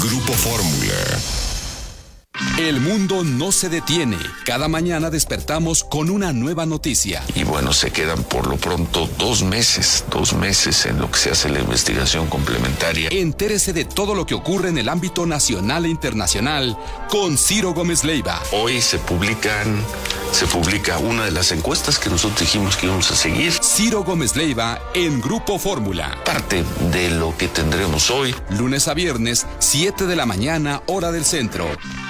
Grupo Fórmula. El mundo no se detiene. Cada mañana despertamos con una nueva noticia. Y bueno, se quedan por lo pronto 2 meses en lo que se hace la investigación complementaria. Entérese de todo lo que ocurre en el ámbito nacional e internacional con Ciro Gómez Leiva. Hoy se publica una de las encuestas que nosotros dijimos que íbamos a seguir. Ciro Gómez Leiva en Grupo Fórmula. Parte de lo que tendremos hoy. Lunes a viernes, 7 de la mañana, hora del centro.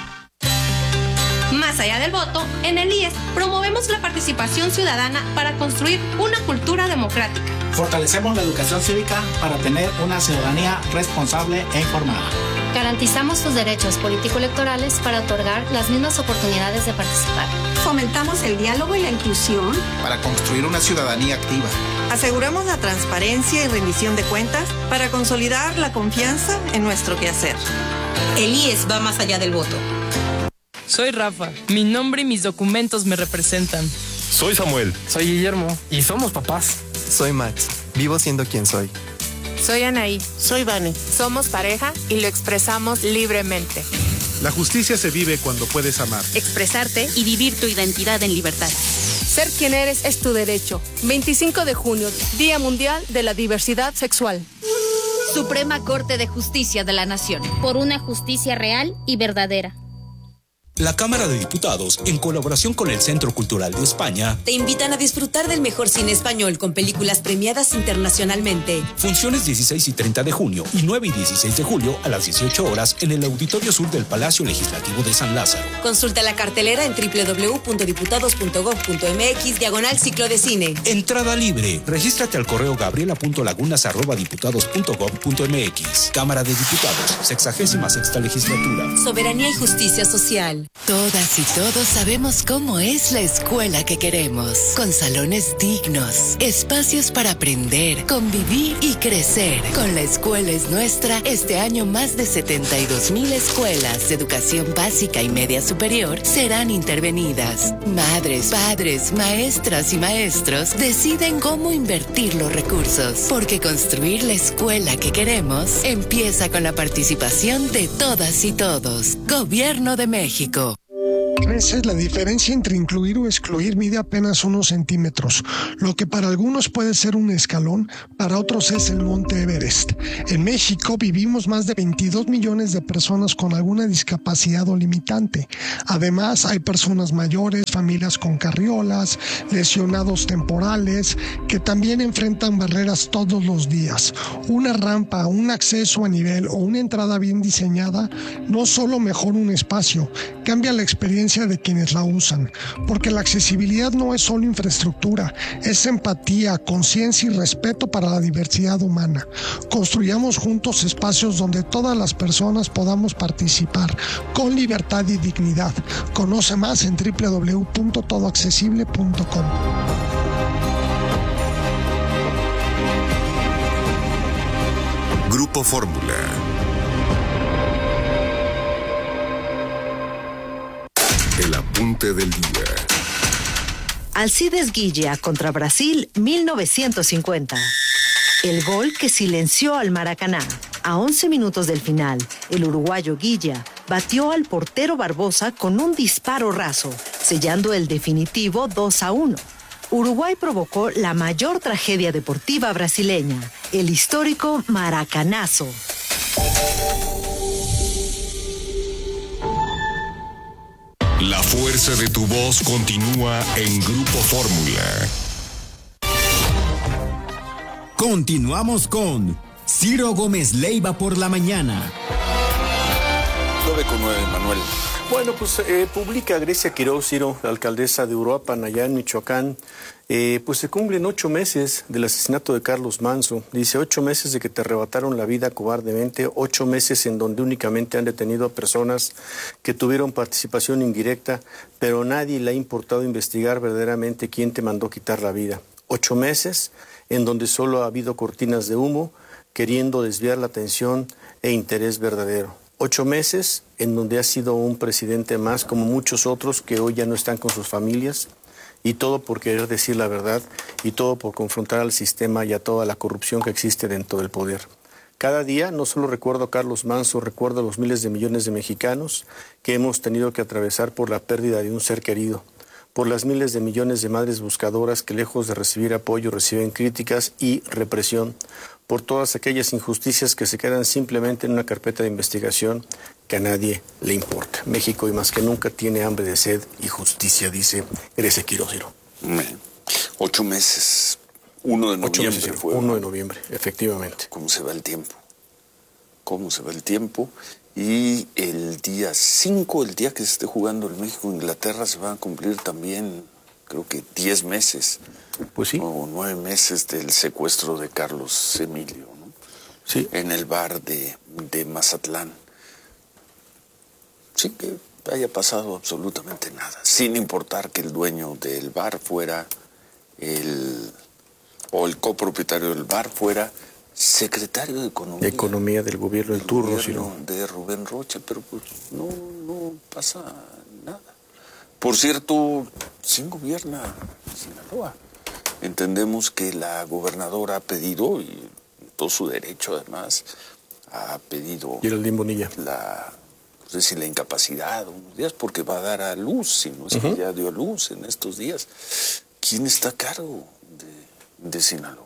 Más allá del voto, en el IES promovemos la participación ciudadana para construir una cultura democrática. Fortalecemos la educación cívica para tener una ciudadanía responsable e informada. Garantizamos sus derechos político-electorales para otorgar las mismas oportunidades de participar. Fomentamos el diálogo y la inclusión para construir una ciudadanía activa. Aseguramos la transparencia y rendición de cuentas para consolidar la confianza en nuestro quehacer. El IES va más allá del voto. Soy Rafa. Mi nombre y mis documentos me representan. Soy Samuel. Soy Guillermo. Y somos papás. Soy Max. Vivo siendo quien soy. Soy Anaí. Soy Vane. Somos pareja y lo expresamos libremente. La justicia se vive cuando puedes amar, expresarte y vivir tu identidad en libertad. Ser quien eres es tu derecho. 25 de junio, Día Mundial de la Diversidad Sexual. Suprema Corte de Justicia de la Nación. Por una justicia real y verdadera. La Cámara de Diputados, en colaboración con el Centro Cultural de España, te invitan a disfrutar del mejor cine español con películas premiadas internacionalmente. Funciones 16 y 30 de junio y 9 y 16 de julio a las 18 horas en el Auditorio Sur del Palacio Legislativo de San Lázaro. Consulta la cartelera en www.diputados.gov.mx/ciclo de cine. Entrada libre. Regístrate al correo gabriela.lagunas@diputados.gov.mx. Cámara de Diputados, 66ª legislatura. Soberanía y justicia social. Todas y todos sabemos cómo es la escuela que queremos, con salones dignos, espacios para aprender, convivir y crecer. Con La Escuela es Nuestra, este año más de 72,000 escuelas de educación básica y media superior serán intervenidas. Madres, padres, maestras y maestros deciden cómo invertir los recursos, porque construir la escuela que queremos empieza con la participación de todas y todos. Gobierno de México. A veces la diferencia entre incluir o excluir mide apenas unos centímetros. Lo que para algunos puede ser un escalón, para otros es el Monte Everest. En México vivimos más de 22 millones de personas con alguna discapacidad o limitante. Además, hay personas mayores, familias con carriolas, lesionados temporales, que también enfrentan barreras todos los días. Una rampa, un acceso a nivel o una entrada bien diseñada no solo mejora un espacio, cambia la experiencia de quienes la usan, porque la accesibilidad no es solo infraestructura, es empatía, conciencia y respeto para la diversidad humana. Construyamos juntos espacios donde todas las personas podamos participar con libertad y dignidad. Conoce más en www.todoaccesible.com. Grupo Fórmula. El apunte del día. Alcides Guilla contra Brasil, 1950. El gol que silenció al Maracaná. A 11 minutos del final, el uruguayo Guilla batió al portero Barbosa con un disparo raso, sellando el definitivo 2-1. Uruguay provocó la mayor tragedia deportiva brasileña, el histórico Maracanazo. La fuerza de tu voz continúa en Grupo Fórmula. Continuamos con Ciro Gómez Leiva por la mañana. 9:09, Manuel. Bueno, pues publica Grecia Quiroz, Ciro, la alcaldesa de Uruapan, allá en Michoacán. Pues se cumplen 8 meses del asesinato de Carlos Manzo. Dice, 8 meses de que te arrebataron la vida cobardemente, 8 meses en donde únicamente han detenido a personas que tuvieron participación indirecta, pero nadie le ha importado investigar verdaderamente quién te mandó quitar la vida. 8 meses en donde solo ha habido cortinas de humo, queriendo desviar la atención e interés verdadero. 8 meses en donde ha sido un presidente más, como muchos otros que hoy ya no están con sus familias, y todo por querer decir la verdad, y todo por confrontar al sistema y a toda la corrupción que existe dentro del poder. Cada día no solo recuerdo a Carlos Manso, recuerdo a los miles de millones de mexicanos que hemos tenido que atravesar por la pérdida de un ser querido, por las miles de millones de madres buscadoras que lejos de recibir apoyo reciben críticas y represión, por todas aquellas injusticias que se quedan simplemente en una carpeta de investigación que a nadie le importa. México y más que nunca tiene hambre de sed y justicia, dice Grecia Quiroz. 8 meses. 1 de noviembre fue. 1 de noviembre, efectivamente. ¿Cómo se va el tiempo? ¿Cómo se va el tiempo? Y el día 5, el día que se esté jugando el México-Inglaterra, se van a cumplir también, creo que 10 meses. Pues sí. O 9 meses del secuestro de Carlos Emilio, ¿no? Sí. En el bar de Mazatlán. Sin que haya pasado absolutamente nada. Sin importar que el dueño del bar fuera el copropietario del bar fuera secretario de Economía. De Economía del gobierno del turno, de Rubén Rocha, pero pues no pasa nada. Por cierto, ¿quién gobierna Sinaloa? Entendemos que la gobernadora ha pedido, y todo su derecho además, ha pedido Geraldine Bonilla no sé si la incapacidad unos días, porque va a dar a luz, si no es que ya dio a luz en estos días. ¿Quién está a cargo de Sinaloa?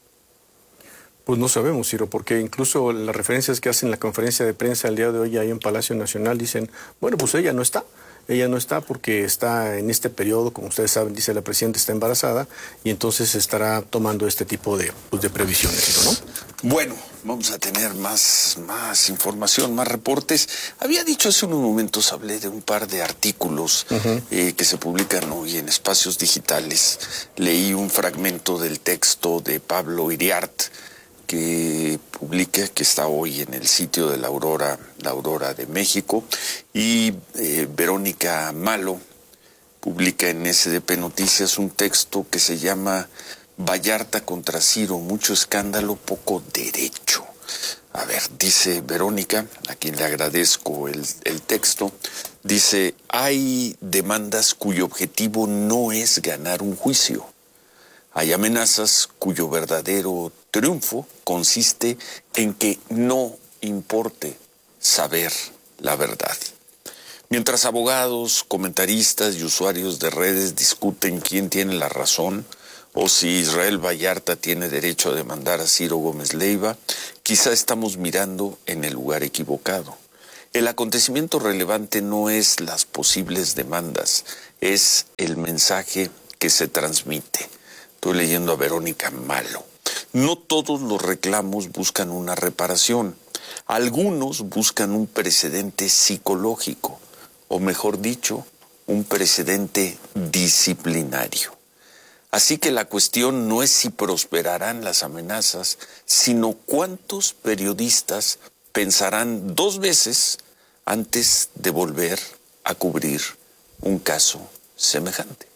Pues no sabemos, Ciro, porque incluso las referencias que hacen en la conferencia de prensa el día de hoy ahí en Palacio Nacional dicen, bueno, pues ella no está porque está en este periodo, como ustedes saben, dice la presidenta, está embarazada y entonces estará tomando este tipo de previsiones, Ciro, ¿no? Bueno, vamos a tener más información, más reportes. Había dicho hace unos momentos, hablé de un par de artículos que se publican hoy en espacios digitales. Leí un fragmento del texto de Pablo Iriart, que publica, que está hoy en el sitio de la Aurora de México, y Verónica Malo publica en SDP Noticias un texto que se llama Vallarta contra Ciro, mucho escándalo, poco derecho. A ver, dice Verónica, a quien le agradezco el texto, dice, hay demandas cuyo objetivo no es ganar un juicio. Hay amenazas cuyo verdadero triunfo consiste en que no importe saber la verdad. Mientras abogados, comentaristas y usuarios de redes discuten quién tiene la razón o si Israel Vallarta tiene derecho a demandar a Ciro Gómez Leiva, quizá estamos mirando en el lugar equivocado. El acontecimiento relevante no es las posibles demandas, es el mensaje que se transmite. Estoy leyendo a Verónica Malo. No todos los reclamos buscan una reparación. Algunos buscan un precedente psicológico, o mejor dicho, un precedente disciplinario. Así que la cuestión no es si prosperarán las amenazas, sino cuántos periodistas pensarán 2 veces antes de volver a cubrir un caso semejante.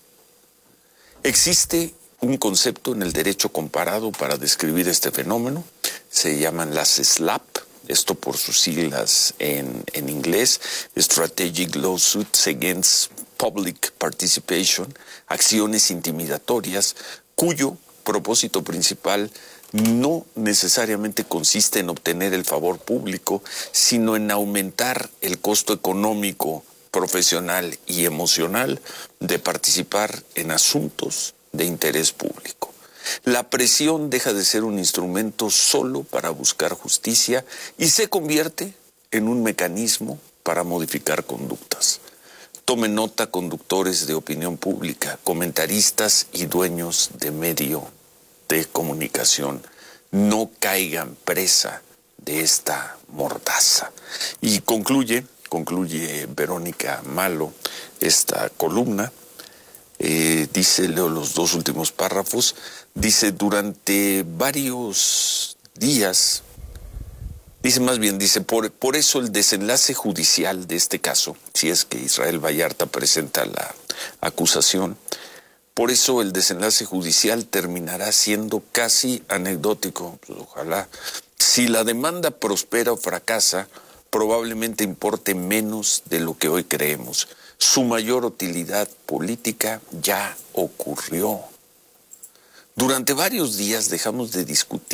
Existe un concepto en el derecho comparado para describir este fenómeno, se llaman las SLAP, esto por sus siglas en inglés, Strategic Lawsuits Against Public Participation, acciones intimidatorias, cuyo propósito principal no necesariamente consiste en obtener el favor público, sino en aumentar el costo económico, profesional y emocional de participar en asuntos de interés público. La presión deja de ser un instrumento solo para buscar justicia y se convierte en un mecanismo para modificar conductas. Tomen nota, conductores de opinión pública, comentaristas y dueños de medio de comunicación. No caigan presa de esta mordaza. Y concluye Verónica Malo esta columna. Dice, leo los 2 últimos párrafos, dice, durante varios días, dice, por eso el desenlace judicial de este caso, si es que Israel Vallarta presenta la acusación, por eso el desenlace judicial terminará siendo casi anecdótico, pues ojalá. Si la demanda prospera o fracasa, probablemente importe menos de lo que hoy creemos. Su mayor utilidad política ya ocurrió. Durante varios días dejamos de discutir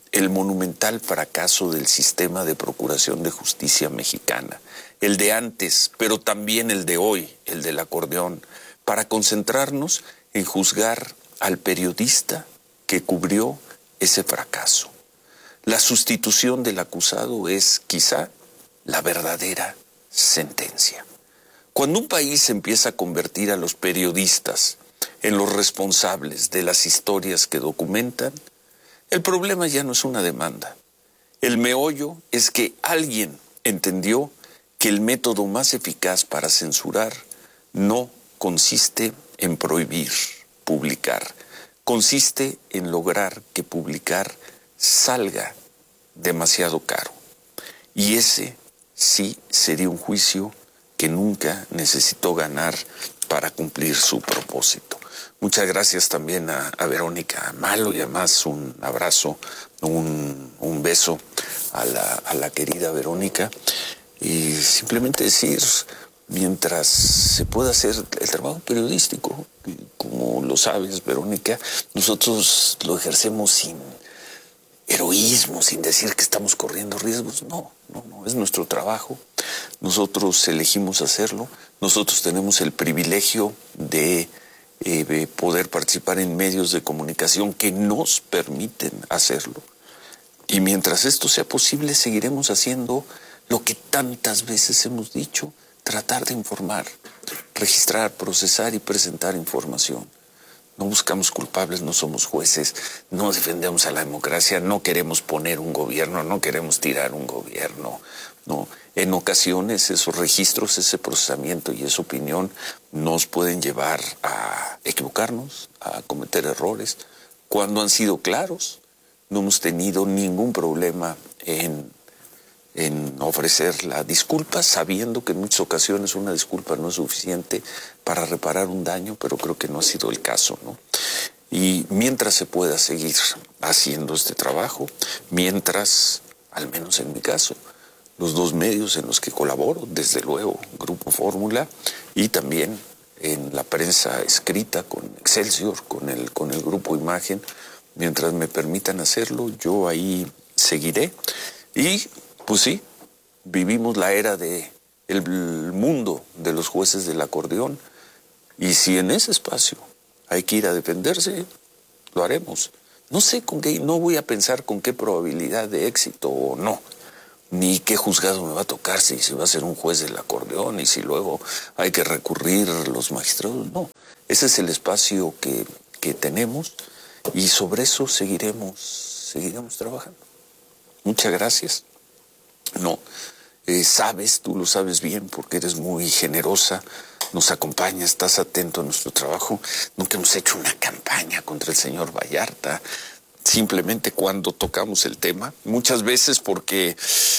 el monumental fracaso del sistema de procuración de justicia mexicana, el de antes, pero también el de hoy, el del acordeón, para concentrarnos en juzgar al periodista que cubrió ese fracaso. La sustitución del acusado es quizá la verdadera sentencia. Cuando un país empieza a convertir a los periodistas en los responsables de las historias que documentan, el problema ya no es una demanda. El meollo es que alguien entendió que el método más eficaz para censurar no consiste en prohibir publicar, consiste en lograr que publicar salga demasiado caro. Y ese sí sería un juicio que nunca necesitó ganar para cumplir su propósito. Muchas gracias también a Verónica Malo y además un abrazo, un beso a la querida Verónica. Y simplemente decir, mientras se pueda hacer el trabajo periodístico, como lo sabes, Verónica, nosotros lo ejercemos sin heroísmo, sin decir que estamos corriendo riesgos. No, es nuestro trabajo. Nosotros elegimos hacerlo. Nosotros tenemos el privilegio de poder participar en medios de comunicación que nos permiten hacerlo. Y mientras esto sea posible, seguiremos haciendo lo que tantas veces hemos dicho, tratar de informar, registrar, procesar y presentar información. No buscamos culpables, no somos jueces, no defendemos a la democracia, no queremos poner un gobierno, no queremos tirar un gobierno. No. En ocasiones esos registros, ese procesamiento y esa opinión nos pueden llevar a equivocarnos, a cometer errores. Cuando han sido claros, no hemos tenido ningún problema en ofrecer la disculpa, sabiendo que en muchas ocasiones una disculpa no es suficiente para reparar un daño, pero creo que no ha sido el caso, ¿no? Y mientras se pueda seguir haciendo este trabajo, mientras, al menos en mi caso, los dos medios en los que colaboro, desde luego, Grupo Fórmula, y también en la prensa escrita con Excelsior, con el Grupo Imagen, mientras me permitan hacerlo, yo ahí seguiré. Y pues sí, vivimos la era del mundo de los jueces del acordeón, y si en ese espacio hay que ir a defenderse, lo haremos. No sé con qué, no voy a pensar con qué probabilidad de éxito o no, ni qué juzgado me va a tocar, si se va a ser un juez del acordeón y si luego hay que recurrir los magistrados. No, ese es el espacio que tenemos y sobre eso seguiremos trabajando. Muchas gracias. No, sabes, tú lo sabes bien porque eres muy generosa, nos acompañas, estás atento a nuestro trabajo. Nunca hemos hecho una campaña contra el señor Vallarta, simplemente cuando tocamos el tema, muchas veces porque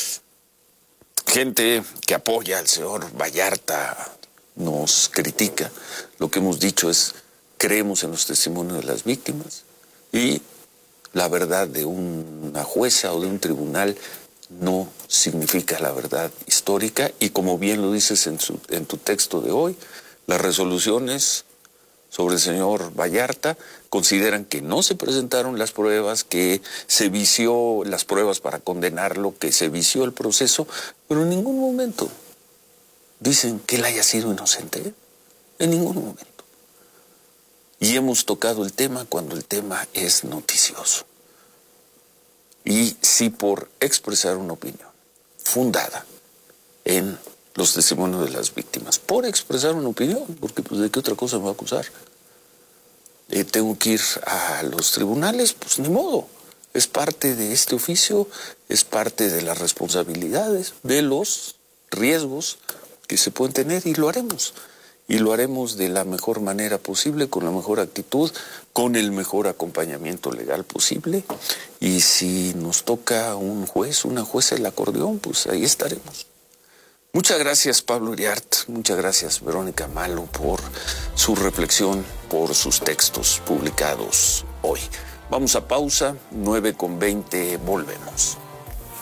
gente que apoya al señor Vallarta nos critica. Lo que hemos dicho es, creemos en los testimonios de las víctimas y la verdad de una jueza o de un tribunal no significa la verdad histórica, y como bien lo dices en tu texto de hoy, las resoluciones sobre el señor Vallarta consideran que no se presentaron las pruebas, que se vició las pruebas para condenarlo, que se vició el proceso, pero en ningún momento dicen que él haya sido inocente, en ningún momento. Y hemos tocado el tema cuando el tema es noticioso. Y sí, por expresar una opinión fundada en los testimonios de las víctimas, por expresar una opinión, porque pues de qué otra cosa me va a acusar. Tengo que ir a los tribunales, pues ni modo, es parte de este oficio, es parte de las responsabilidades, de los riesgos que se pueden tener, y lo haremos. Y lo haremos de la mejor manera posible, con la mejor actitud, con el mejor acompañamiento legal posible. Y si nos toca un juez, una jueza del acordeón, pues ahí estaremos. Muchas gracias, Pablo Iriart. Muchas gracias, Verónica Malo, por su reflexión, por sus textos publicados hoy. Vamos a pausa, 9:20, volvemos.